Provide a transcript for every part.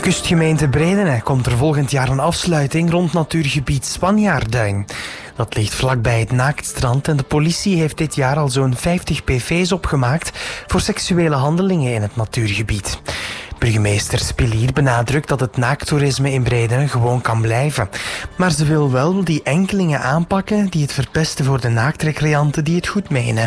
Kustgemeente Bredene komt er volgend jaar een afsluiting rond natuurgebied Spanjaarduin. Dat ligt vlakbij het Naaktstrand en de politie heeft dit jaar al zo'n 50 PV's opgemaakt voor seksuele handelingen in het natuurgebied. Burgemeester Spilier benadrukt dat het naakttoerisme in Bredene gewoon kan blijven. Maar ze wil wel die enkelingen aanpakken die het verpesten voor de naaktrecreanten die het goed menen.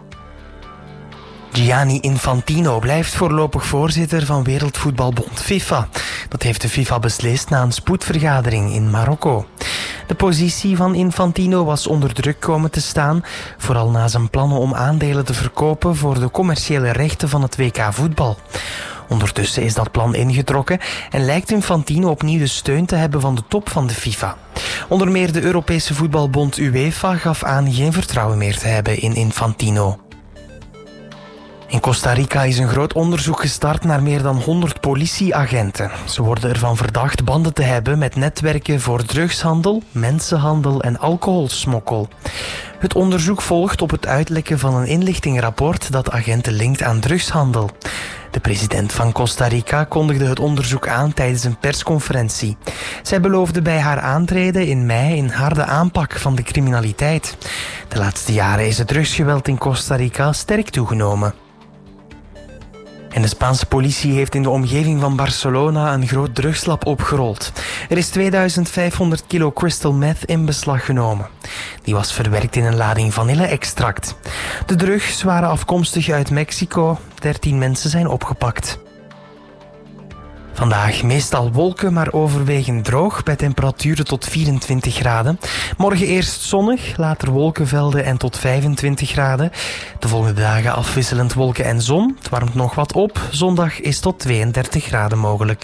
Gianni Infantino blijft voorlopig voorzitter van Wereldvoetbalbond FIFA. Dat heeft de FIFA beslist na een spoedvergadering in Marokko. De positie van Infantino was onder druk komen te staan, vooral na zijn plannen om aandelen te verkopen voor de commerciële rechten van het WK voetbal. Ondertussen is dat plan ingetrokken en lijkt Infantino opnieuw de steun te hebben van de top van de FIFA. Onder meer de Europese voetbalbond UEFA gaf aan geen vertrouwen meer te hebben in Infantino. In Costa Rica is een groot onderzoek gestart naar meer dan 100 politieagenten. Ze worden ervan verdacht banden te hebben met netwerken voor drugshandel, mensenhandel en alcoholsmokkel. Het onderzoek volgt op het uitlekken van een inlichtingenrapport dat agenten linkt aan drugshandel. De president van Costa Rica kondigde het onderzoek aan tijdens een persconferentie. Zij beloofde bij haar aantreden in mei een harde aanpak van de criminaliteit. De laatste jaren is het drugsgeweld in Costa Rica sterk toegenomen. En de Spaanse politie heeft in de omgeving van Barcelona een groot drugslab opgerold. Er is 2500 kilo crystal meth in beslag genomen. Die was verwerkt in een lading vanille-extract. De drugs waren afkomstig uit Mexico. 13 mensen zijn opgepakt. Vandaag meestal wolken, maar overwegend droog bij temperaturen tot 24 graden. Morgen eerst zonnig, later wolkenvelden en tot 25 graden. De volgende dagen afwisselend wolken en zon. Het warmt nog wat op. Zondag is tot 32 graden mogelijk.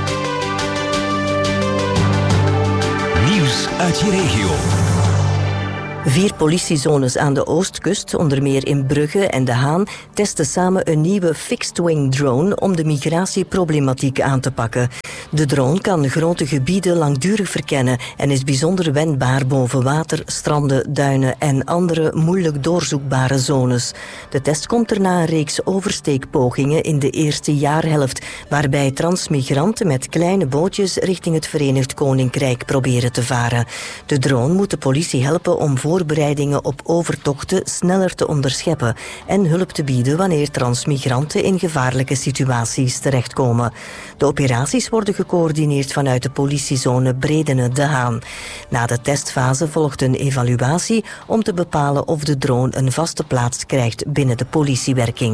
Nieuws uit je regio. 4 politiezones aan de oostkust, onder meer in Brugge en De Haan, testen samen een nieuwe fixed-wing drone om de migratieproblematiek aan te pakken. De drone kan grote gebieden langdurig verkennen en is bijzonder wendbaar boven water, stranden, duinen en andere moeilijk doorzoekbare zones. De test komt er na een reeks oversteekpogingen in de eerste jaarhelft, waarbij transmigranten met kleine bootjes richting het Verenigd Koninkrijk proberen te varen. De drone moet de politie helpen om voorbereidingen op overtochten sneller te onderscheppen en hulp te bieden wanneer transmigranten in gevaarlijke situaties terechtkomen. De operaties worden gecoördineerd vanuit de politiezone Bredene-De Haan. Na de testfase volgt een evaluatie om te bepalen of de drone een vaste plaats krijgt binnen de politiewerking.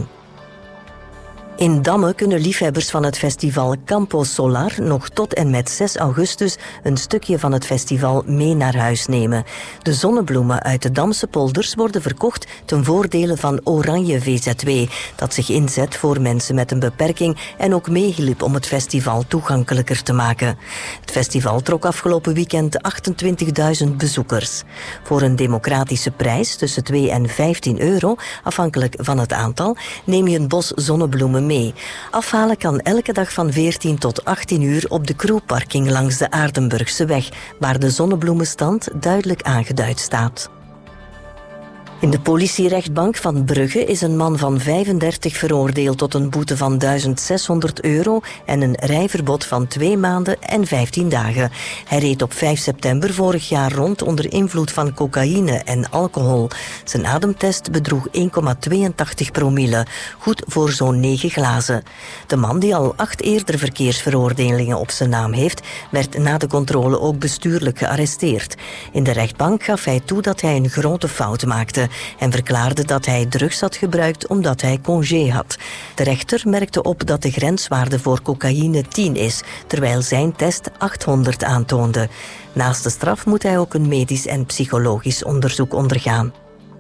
In Damme kunnen liefhebbers van het festival Campo Solar nog tot en met 6 augustus een stukje van het festival mee naar huis nemen. De zonnebloemen uit de Damse polders worden verkocht ten voordele van Oranje VZW, dat zich inzet voor mensen met een beperking en ook meehielp om het festival toegankelijker te maken. Het festival trok afgelopen weekend 28.000 bezoekers. Voor een democratische prijs tussen 2 en 15 euro, afhankelijk van het aantal, neem je een bos zonnebloemen mee. Afhalen kan elke dag van 14 tot 18 uur op de crewparking langs de Aardenburgseweg, waar de zonnebloemenstand duidelijk aangeduid staat. In de politierechtbank van Brugge is een man van 35 veroordeeld tot een boete van 1600 euro en een rijverbod van 2 maanden en 15 dagen. Hij reed op 5 september vorig jaar rond onder invloed van cocaïne en alcohol. Zijn ademtest bedroeg 1,82 promille, goed voor zo'n 9 glazen. De man, die al 8 eerdere verkeersveroordelingen op zijn naam heeft, werd na de controle ook bestuurlijk gearresteerd. In de rechtbank gaf hij toe dat hij een grote fout maakte en verklaarde dat hij drugs had gebruikt omdat hij congé had. De rechter merkte op dat de grenswaarde voor cocaïne 10 is, terwijl zijn test 800 aantoonde. Naast de straf moet hij ook een medisch en psychologisch onderzoek ondergaan.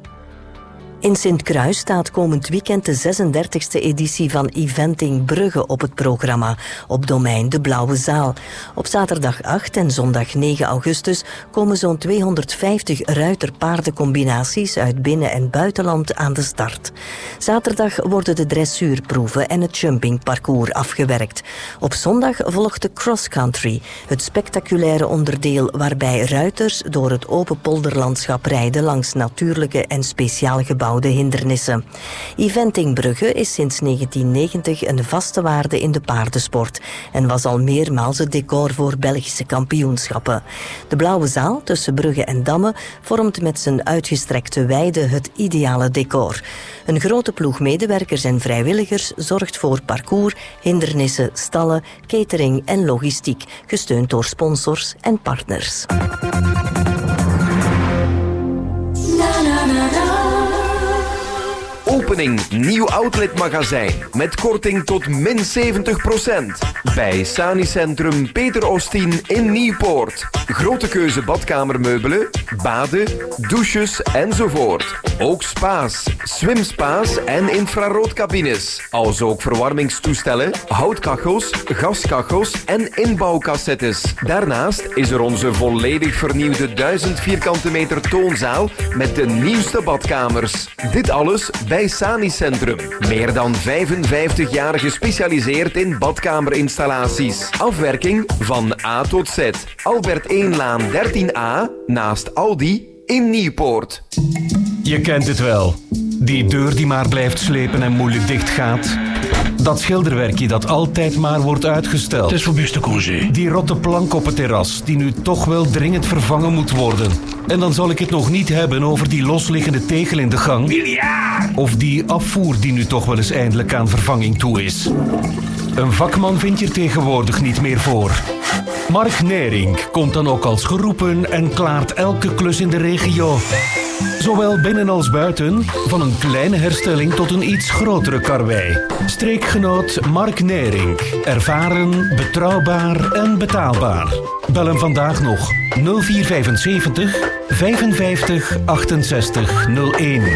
In Sint-Kruis staat komend weekend de 36e editie van Eventing Brugge op het programma, op domein De Blauwe Zaal. Op zaterdag 8 en zondag 9 augustus komen zo'n 250 ruiter-paardencombinaties uit binnen- en buitenland aan de start. Zaterdag worden de dressuurproeven en het jumpingparcours afgewerkt. Op zondag volgt de cross-country, het spectaculaire onderdeel waarbij ruiters door het open polderlandschap rijden langs natuurlijke en speciaal gebouwde gebouwde hindernissen. Eventing Brugge is sinds 1990 een vaste waarde in de paardensport en was al meermaals het decor voor Belgische kampioenschappen. De Blauwe Zaal tussen Brugge en Damme vormt met zijn uitgestrekte weide het ideale decor. Een grote ploeg medewerkers en vrijwilligers zorgt voor parcours, hindernissen, stallen, catering en logistiek, gesteund door sponsors en partners. Opening nieuw outletmagazijn met korting tot min 70% bij Sani Centrum Peter Ostien in Nieuwpoort. Grote keuze badkamermeubelen, baden, douches enzovoort. Ook spa's, swimspa's en infraroodcabines. Als ook verwarmingstoestellen, houtkachels, gaskachels en inbouwcassettes. Daarnaast is er onze volledig vernieuwde 1000 vierkante meter toonzaal met de nieuwste badkamers. Dit alles bij Sani Centrum. Meer dan 55 jaar gespecialiseerd in badkamerinstallaties. Afwerking van A tot Z. Albert 1-laan 13A naast Aldi in Nieuwpoort. Je kent het wel. Die deur die maar blijft slepen en moeilijk dicht gaat. Dat schilderwerkje dat altijd maar wordt uitgesteld. Het is voor beste congé. Die rotte plank op het terras die nu toch wel dringend vervangen moet worden. En dan zal ik het nog niet hebben over die losliggende tegel in de gang. Miljard! Of die afvoer die nu toch wel eens eindelijk aan vervanging toe is. Een vakman vind je er tegenwoordig niet meer voor. Mark Nering komt dan ook als geroepen en klaart elke klus in de regio. Zowel binnen als buiten, van een kleine herstelling tot een iets grotere karwei. Streekgenoot Mark Nering. Ervaren, betrouwbaar en betaalbaar. Bel hem vandaag nog 0475 55 68 01.